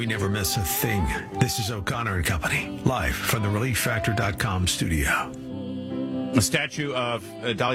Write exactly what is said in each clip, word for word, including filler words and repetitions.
never miss a thing. This is O'Connor and Company, live from the relief factor dot com studio. A statue of uh, Dolly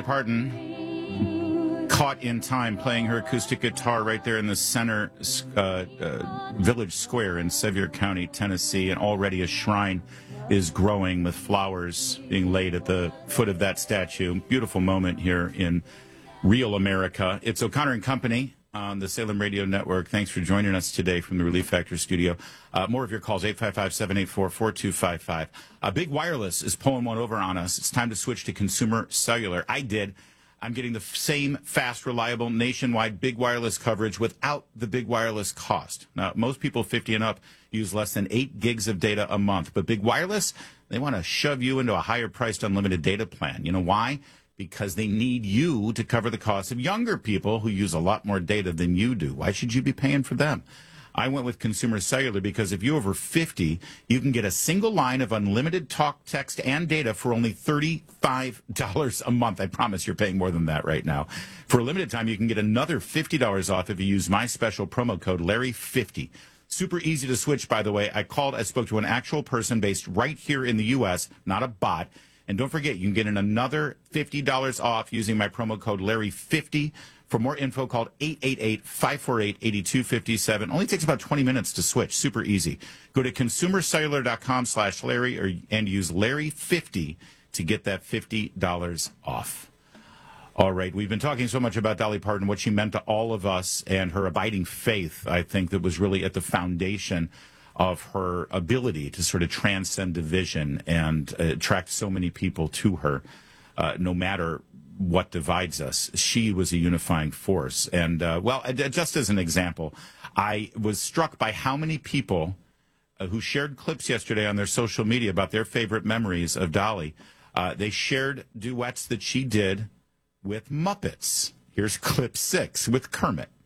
Parton caught in time playing her acoustic guitar right there in the center uh, uh, village square in Sevier County, Tennessee, and already a shrine is growing with flowers being laid at the foot of that statue. Beautiful moment here in real America. It's O'Connor and Company on the Salem Radio Network. Thanks for joining us today from the Relief Factor studio. Uh, more of your calls, eight five five, seven eight four, four two five five. Uh, Big Wireless is pulling one over on us. It's time to switch to consumer cellular. I did. I'm getting the same fast, reliable, nationwide Big Wireless coverage without the Big Wireless cost. Now, most people fifty and up use less than eight gigs of data a month, but Big Wireless, they want to shove you into a higher-priced unlimited data plan. You know why? Because they need you to cover the cost of younger people who use a lot more data than you do. Why should you be paying for them? I went with Consumer Cellular because if you're over fifty, you can get a single line of unlimited talk, text, and data for only thirty-five dollars a month. I promise you're paying more than that right now. For a limited time, you can get another fifty dollars off if you use my special promo code Larry fifty. Super easy to switch, by the way. I called, I spoke to an actual person based right here in the U S, not a bot. And don't forget, you can get another fifty dollars off using my promo code Larry fifty. For more info, call eight eight eight, five four eight, eight two five seven. Only takes about twenty minutes to switch. Super easy. Go to consumer cellular dot com slash Larry or, and use Larry fifty to get that fifty dollars off. All right. We've been talking so much about Dolly Parton, what she meant to all of us, and her abiding faith, I think, that was really at the foundation of her ability to sort of transcend division and uh, attract so many people to her, uh, no matter what divides us. She was a unifying force. And, uh, well, uh, just as an example, I was struck by how many people uh, who shared clips yesterday on their social media about their favorite memories of Dolly. Uh, they shared duets that she did with Muppets. Here's clip six with Kermit.